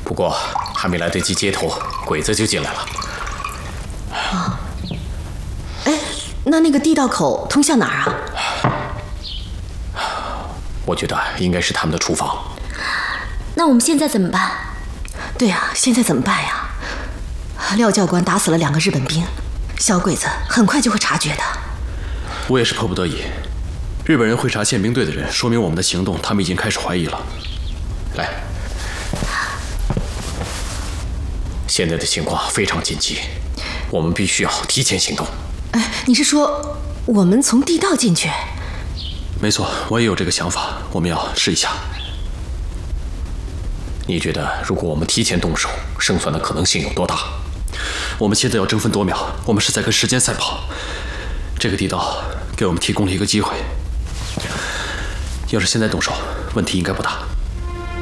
不过还没来得及接头，鬼子就进来了。 啊，哎，那个地道口通向哪儿啊？ 我觉得应该是他们的厨房。 那我们现在怎么办？ 对啊，现在怎么办呀？廖教官打死了2个日本兵，小鬼子很快就会察觉的。 我也是迫不得已。日本人会查宪兵队的人，说明我们的行动他们已经开始怀疑了。 来，现在的情况非常紧急，我们必须要提前行动。 哎，你是说我们从地道进去？ 没错，我也有这个想法，我们要试一下。 你觉得如果我们提前动手，胜算的可能性有多大？ 我们现在要争分夺秒，我们是在跟时间赛跑。这个地道给我们提供了一个机会，要是现在动手，问题应该不大。